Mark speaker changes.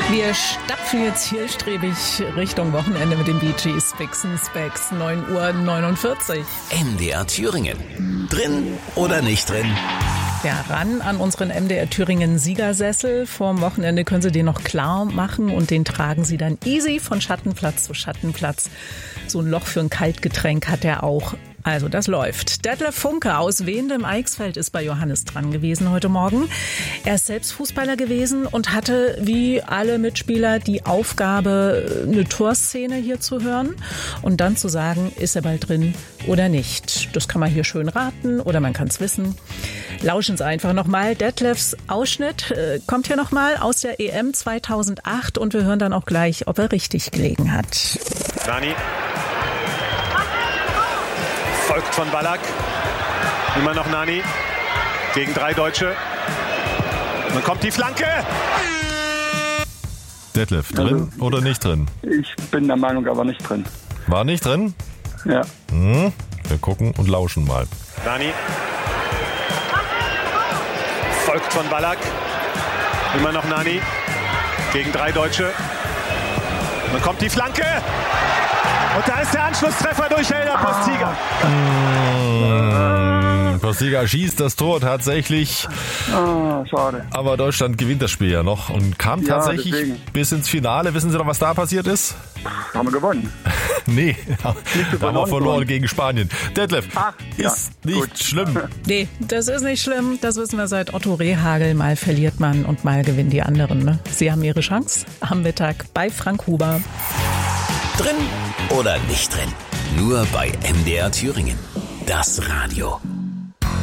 Speaker 1: Wir stapfen jetzt zielstrebig Richtung Wochenende mit den Bee Gees. Vixen Specs, 9:49 Uhr.
Speaker 2: MDR Thüringen. Drin oder nicht drin?
Speaker 1: Ja, ran an unseren MDR Thüringen Siegersessel. Vorm Wochenende können Sie den noch klar machen und den tragen Sie dann easy von Schattenplatz zu Schattenplatz. So ein Loch für ein Kaltgetränk hat er auch. Also das läuft. Detlef Funke aus Wendem-Eichsfeld ist bei Johannes dran gewesen heute Morgen. Er ist selbst Fußballer gewesen und hatte wie alle Mitspieler die Aufgabe, eine Torszene hier zu hören und dann zu sagen, ist er bald drin oder nicht. Das kann man hier schön raten oder man kann es wissen. Lauschen Sie einfach nochmal. Detlefs Ausschnitt kommt hier nochmal aus der EM 2008 und wir hören dann auch gleich, ob er richtig gelegen hat.
Speaker 3: Rani. Folgt von Ballack. Immer noch Nani. Gegen 3 Deutsche. Dann kommt die Flanke.
Speaker 4: Detlef, drin oder nicht drin?
Speaker 5: Ich bin der Meinung, aber nicht drin.
Speaker 4: War nicht drin?
Speaker 5: Ja.
Speaker 4: Wir gucken und lauschen mal.
Speaker 3: Rani. Folgt von Ballack. Immer noch Nani. Gegen 3 Deutsche. Dann kommt die Flanke. Und da ist der Anschlusstreffer durch Helder Postiga.
Speaker 4: Postiga schießt das Tor tatsächlich.
Speaker 5: Schade.
Speaker 4: Aber Deutschland gewinnt das Spiel ja noch und kam tatsächlich bis ins Finale. Wissen Sie noch, was da passiert ist?
Speaker 5: Haben wir gewonnen.
Speaker 4: Nee, da haben wir verloren gegen Spanien. Detlef, ist nicht
Speaker 5: gut.
Speaker 4: schlimm.
Speaker 1: Nee, das ist nicht schlimm. Das wissen wir seit Otto Rehhagel. Mal verliert man und mal gewinnen die anderen. Ne? Sie haben ihre Chance am Mittag bei Frank Huber.
Speaker 2: Drin oder nicht drin? Nur bei MDR Thüringen. Das Radio.